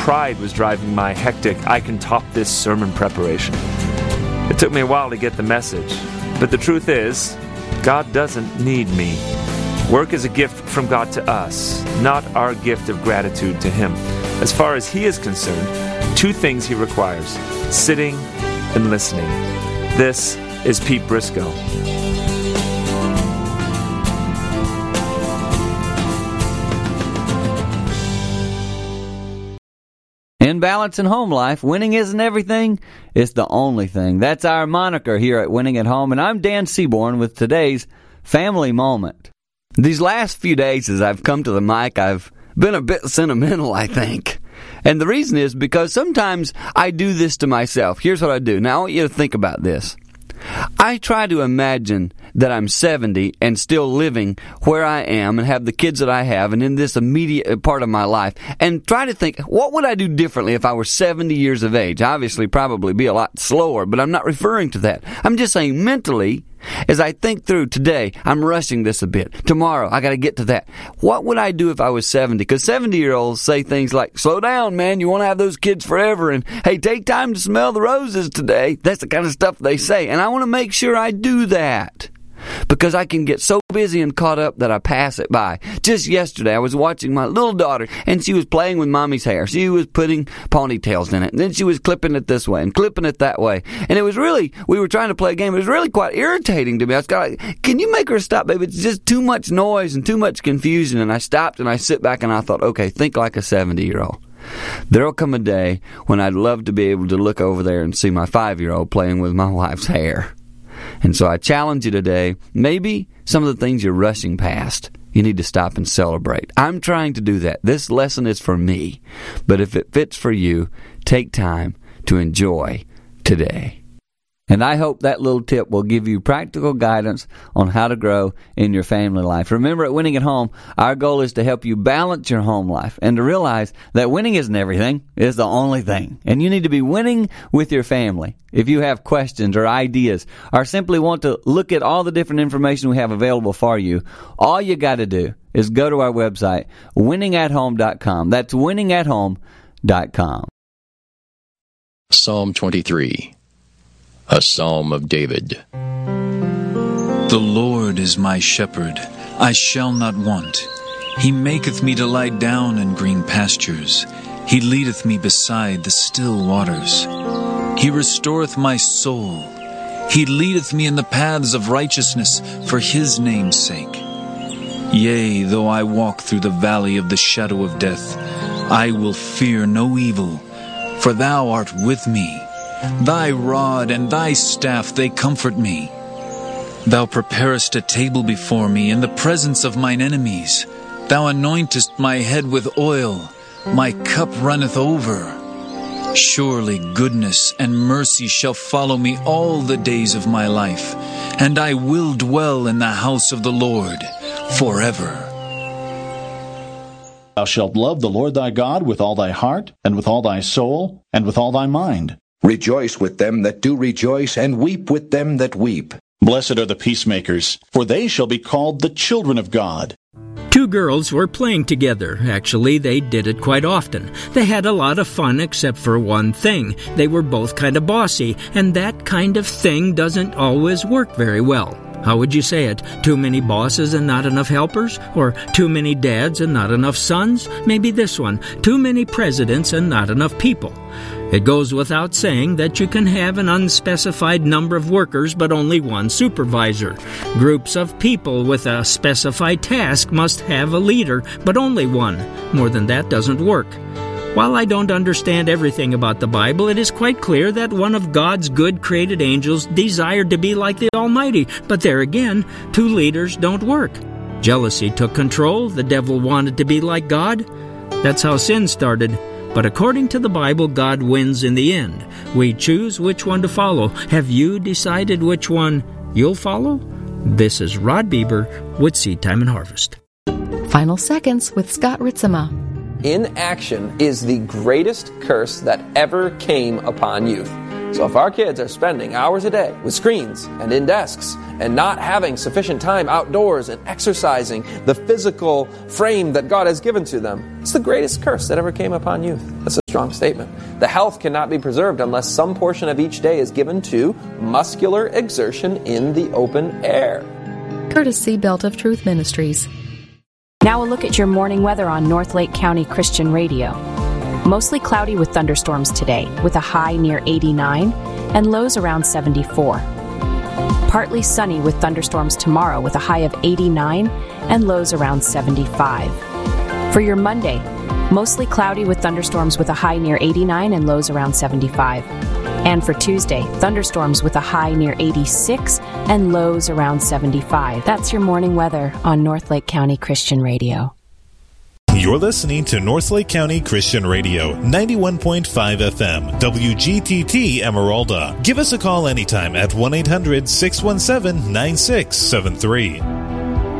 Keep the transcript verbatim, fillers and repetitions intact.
pride was driving my hectic, I can top this sermon preparation. It took me a while to get the message, but the truth is, God doesn't need me. Work is a gift from God to us, not our gift of gratitude to Him. As far as He is concerned, two things He requires: sitting and listening. This is Pete Briscoe. In balance and home life, winning isn't everything, it's the only thing. That's our moniker here at Winning at Home, and I'm Dan Seaborn with today's Family Moment. These last few days as I've come to the mic, I've been a bit sentimental, I think. And the reason is because sometimes I do this to myself. Here's what I do. Now I want you to think about this. I try to imagine that I'm seventy and still living where I am and have the kids that I have and in this immediate part of my life, and try to think, what would I do differently if I were seventy years of age? Obviously, probably be a lot slower, but I'm not referring to that. I'm just saying mentally, as I think through today, I'm rushing this a bit. Tomorrow, I got to get to that. What would I do if I was seventy? Because seventy-year-olds say things like, slow down, man, you want to have those kids forever, and hey, take time to smell the roses today. That's the kind of stuff they say, and I want to make sure I do that. Because I can get so busy and caught up that I pass it by. Just yesterday, I was watching my little daughter, and she was playing with Mommy's hair. She was putting ponytails in it, and then she was clipping it this way and clipping it that way. And it was really, we were trying to play a game. It was really quite irritating to me. I was kind of like, can you make her stop, baby? It's just too much noise and too much confusion. And I stopped, and I sit back, and I thought, okay, think like a seventy-year-old. There'll come a day when I'd love to be able to look over there and see my five-year-old playing with my wife's hair. And so I challenge you today, maybe some of the things you're rushing past, you need to stop and celebrate. I'm trying to do that. This lesson is for me. But if it fits for you, take time to enjoy today. And I hope that little tip will give you practical guidance on how to grow in your family life. Remember, at Winning at Home, our goal is to help you balance your home life and to realize that winning isn't everything, it's the only thing. And you need to be winning with your family. If you have questions or ideas or simply want to look at all the different information we have available for you, all you got to do is go to our website, winning at home dot com. That's winning at home dot com. Psalm twenty-three. A Psalm of David. The Lord is my shepherd, I shall not want. He maketh me to lie down in green pastures. He leadeth me beside the still waters. He restoreth my soul. He leadeth me in the paths of righteousness for his name's sake. Yea, though I walk through the valley of the shadow of death, I will fear no evil, for thou art with me. Thy rod and thy staff, they comfort me. Thou preparest a table before me in the presence of mine enemies. Thou anointest my head with oil. My cup runneth over. Surely goodness and mercy shall follow me all the days of my life, and I will dwell in the house of the Lord forever. Thou shalt love the Lord thy God with all thy heart, and with all thy soul, and with all thy mind. Rejoice with them that do rejoice, and weep with them that weep. Blessed are the peacemakers, for they shall be called the children of God. Two girls were playing together. Actually, they did it quite often. They had a lot of fun except for one thing. They were both kind of bossy, and that kind of thing doesn't always work very well. How would you say it? Too many bosses and not enough helpers? Or too many dads and not enough sons? Maybe this one. Too many presidents and not enough people. It goes without saying that you can have an unspecified number of workers but only one supervisor. Groups of people with a specified task must have a leader, but only one. More than that doesn't work. While I don't understand everything about the Bible, it is quite clear that one of God's good created angels desired to be like the Almighty. But there again, two leaders don't work. Jealousy took control. The devil wanted to be like God. That's how sin started. But according to the Bible, God wins in the end. We choose which one to follow. Have you decided which one you'll follow? This is Rod Bieber with Seed Time and Harvest. Final Seconds with Scott Ritzema. Inaction is the greatest curse that ever came upon youth. So if our kids are spending hours a day with screens and in desks and not having sufficient time outdoors and exercising the physical frame that God has given to them, it's the greatest curse that ever came upon youth. That's Strong statement. The health cannot be preserved unless some portion of each day is given to muscular exertion in the open air. Courtesy Belt of Truth Ministries. Now a look at your morning weather on North Lake County Christian Radio. Mostly cloudy with thunderstorms today, with a high near eighty-nine and lows around seventy-four. Partly sunny with thunderstorms tomorrow, with a high of eighty-nine and lows around seventy-five. For your Monday, mostly cloudy with thunderstorms with a high near eighty-nine and lows around seventy-five. And for Tuesday, thunderstorms with a high near eighty-six and lows around seventy-five. That's your morning weather on North Lake County Christian Radio. You're listening to North Lake County Christian Radio, ninety-one point five F M, W G T T Emeralda. Give us a call anytime at one eight hundred six one seven nine six seven three.